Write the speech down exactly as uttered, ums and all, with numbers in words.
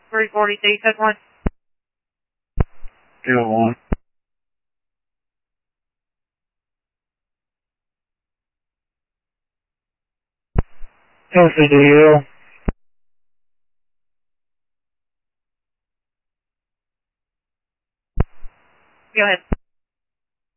three forty-two, set one. two oh one. L C D L. Go ahead.